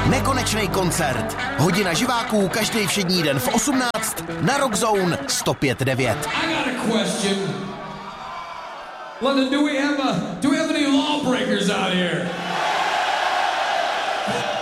Nekonečný koncert. Hodina živáků každý všední den v 18 na Rock Zone 105.9. I got a question. London, do we have any lawbreakers out here?